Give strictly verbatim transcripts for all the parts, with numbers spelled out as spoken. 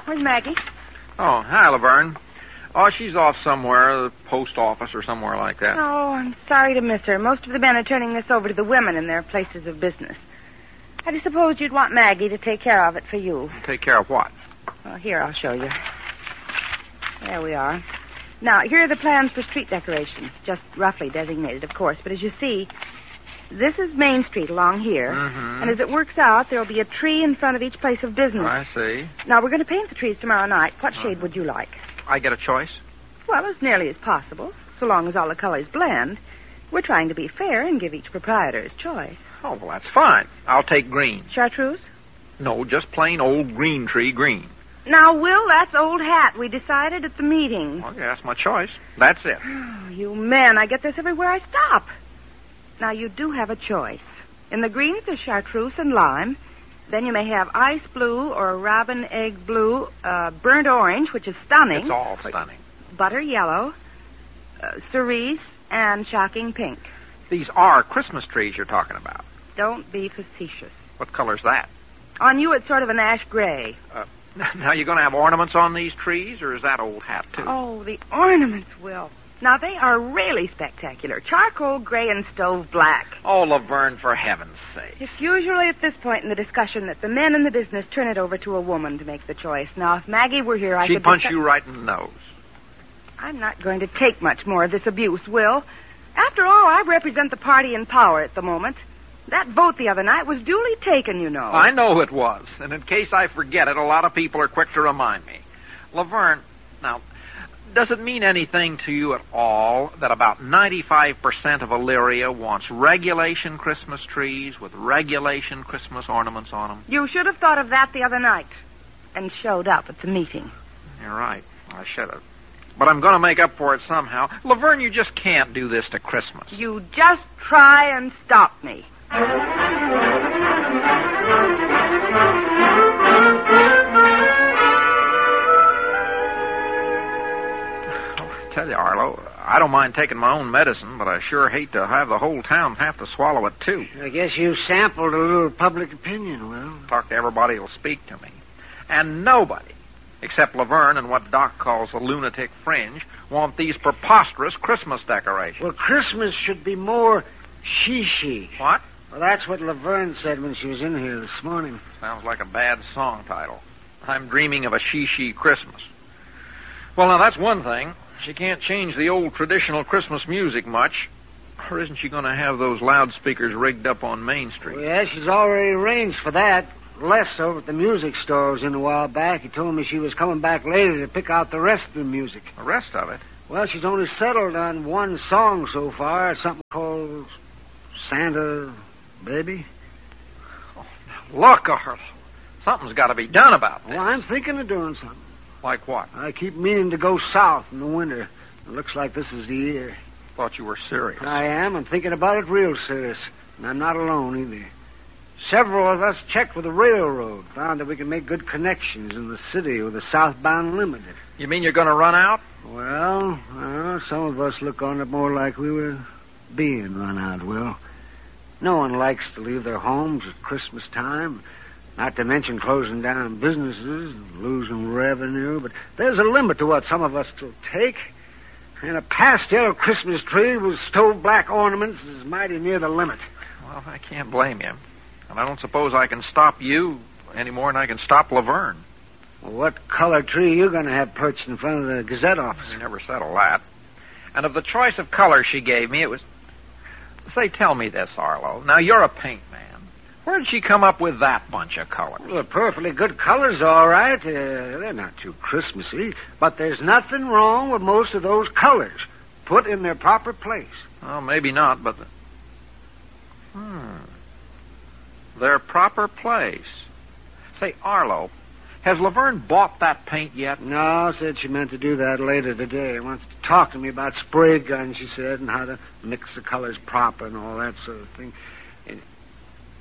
Where's Maggie? Oh, hi, Laverne. Oh, she's off somewhere, the post office or somewhere like that. Oh, I'm sorry to miss her. Most of the men are turning this over to the women in their places of business. I just suppose you'd want Maggie to take care of it for you. Take care of what? Well, here, I'll show you. There we are. Now, here are the plans for street decorations, just roughly designated, of course. But as you see, this is Main Street along here. Mm-hmm. And as it works out, there'll be a tree in front of each place of business. I see. Now, we're going to paint the trees tomorrow night. What shade uh-huh. would you like? I get a choice? Well, as nearly as possible, so long as all the colors blend. We're trying to be fair and give each proprietor his choice. Oh, well, that's fine. I'll take green. Chartreuse? No, just plain old green tree green. Now, Will, that's old hat. We decided at the meeting. Well, that's my choice. That's it. Oh, you men, I get this everywhere I stop. Now, you do have a choice. In the greens, there's chartreuse and lime. Then you may have ice blue or robin egg blue, uh, burnt orange, which is stunning. It's all stunning. Butter yellow, uh, cerise, and shocking pink. These are Christmas trees you're talking about. Don't be facetious. What color's that? On you, it's sort of an ash gray. Uh, now, you going to have ornaments on these trees, or is that old hat, too? Oh, the ornaments, Will. Now, they are really spectacular. Charcoal gray and stove black. Oh, Laverne, for heaven's sake. It's usually at this point in the discussion that the men in the business turn it over to a woman to make the choice. Now, if Maggie were here, I She'd could... She'd punch dis- you right in the nose. I'm not going to take much more of this abuse, Will. After all, I represent the party in power at the moment. That vote the other night was duly taken, you know. I know it was. And in case I forget it, a lot of people are quick to remind me. Laverne, now... does it mean anything to you at all that about ninety-five percent of Elyria wants regulation Christmas trees with regulation Christmas ornaments on them? You should have thought of that the other night and showed up at the meeting. You're right. I should have. But I'm going to make up for it somehow. Laverne, you just can't do this to Christmas. You just try and stop me. Tell you, Arlo, I don't mind taking my own medicine, but I sure hate to have the whole town have to swallow it, too. I guess you sampled a little public opinion, Will. Talk to everybody who'll speak to me. And nobody, except Laverne and what Doc calls the lunatic fringe, want these preposterous Christmas decorations. Well, Christmas should be more she-she. What? Well, that's what Laverne said when she was in here this morning. Sounds like a bad song title. I'm dreaming of a she-she Christmas. Well, now, that's one thing. She can't change the old traditional Christmas music much. Or isn't she going to have those loudspeakers rigged up on Main Street? Well, yeah, she's already arranged for that. Les over at the music store was in a while back. He told me she was coming back later to pick out the rest of the music. The rest of it? Well, she's only settled on one song so far. Something called Santa Baby. Oh, look, Arlo. Something's got to be done about this. Well, I'm thinking of doing something. Like what? I keep meaning to go south in the winter. It looks like this is the year. Thought you were serious. I am. I'm thinking about it real serious. And I'm not alone either. Several of us checked with the railroad, found that we can make good connections in the city with the southbound limited. You mean you're going to run out? Well, well, some of us look on it more like we were being run out, Will. No one likes to leave their homes at Christmas time. Not to mention closing down businesses and losing revenue. But there's a limit to what some of us will take. And a pastel Christmas tree with stove black ornaments is mighty near the limit. Well, I can't blame you. And I don't suppose I can stop you any more than I can stop Laverne. Well, what color tree are you going to have perched in front of the Gazette office? We never settled that. And of the choice of color she gave me, it was... Say, tell me this, Arlo. Now, you're a paint man. Where did she come up with that bunch of colors? Well, they're perfectly good colors, all right. Uh, they're not too Christmassy. But there's nothing wrong with most of those colors put in their proper place. Well, maybe not, but... The... Hmm. Their proper place. Say, Arlo, has Laverne bought that paint yet? No, said she meant to do that later today. Wants to talk to me about spray guns, she said, and how to mix the colors proper and all that sort of thing. And...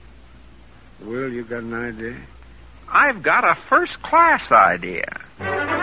Will, you got an idea? I've got a first-class idea.